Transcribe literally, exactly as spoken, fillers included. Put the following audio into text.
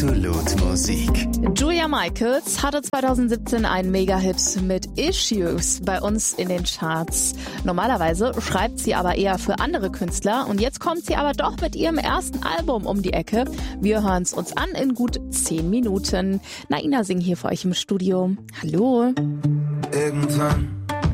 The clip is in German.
Absolut Musik. Julia Michaels hatte zweitausendsiebzehn einen Mega-Hit mit Issues bei uns in den Charts. Normalerweise schreibt sie aber eher für andere Künstler und jetzt kommt sie aber doch mit ihrem ersten Album um die Ecke. Wir hören es uns an in gut zehn Minuten. Naina Singh hier für euch im Studio. Hallo. Irgendwann